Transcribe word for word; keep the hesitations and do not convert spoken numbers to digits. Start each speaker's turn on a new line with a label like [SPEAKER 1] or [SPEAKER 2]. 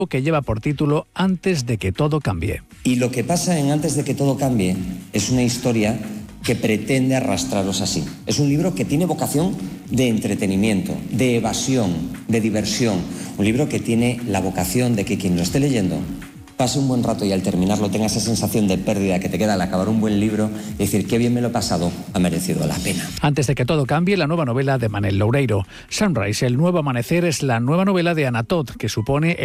[SPEAKER 1] que lleva por título Antes de que todo cambie.
[SPEAKER 2] Y lo que pasa en Antes de que todo cambie es una historia que pretende arrastraros así. Es un libro que tiene vocación de entretenimiento, de evasión, de diversión. Un libro que tiene la vocación de que quien lo esté leyendo pase un buen rato y al terminarlo tenga esa sensación de pérdida que te queda al acabar un buen libro y decir qué bien me lo he pasado, ha merecido la pena.
[SPEAKER 1] Antes de que todo cambie, la nueva novela de Manel Loureiro. Sunrise, el nuevo amanecer, es la nueva novela de Ana Todd, que supone